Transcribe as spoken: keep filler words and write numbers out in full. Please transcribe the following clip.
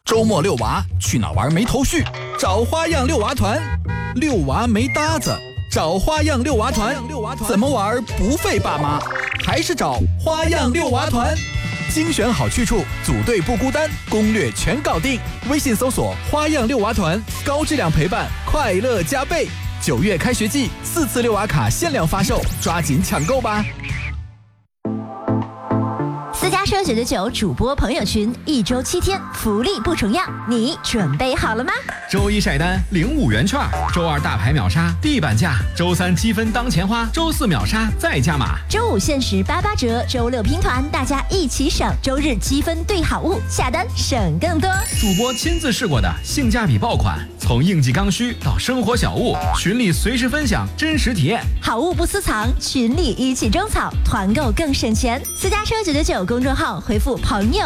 周末遛娃，去哪玩没头绪？找花样遛娃团。遛娃没搭子，找花样遛娃团。怎么玩不费爸妈？还是找花样遛娃团。精选好去处，组队不孤单，攻略全搞定。微信搜索花样遛娃团，高质量陪伴，快乐加倍。九月开学季，四次遛娃卡限量发售，抓紧抢购吧！ 私家车九九九主播朋友群，一周七天，福利不重样，你准备好了吗？ 周一晒单领五元券，周二大牌秒杀地板价，周三积分当钱花，周四秒杀再加码， 周五限时八八折，周六拼团，大家一起省，周日积分兑好物，下单省更多。 主播亲自试过的性价比爆款，从应季刚需到生活小物，群里随时分享真实体验， 好物不私藏，群里一起种草，团购更省钱。私家车九九九公众号回复朋友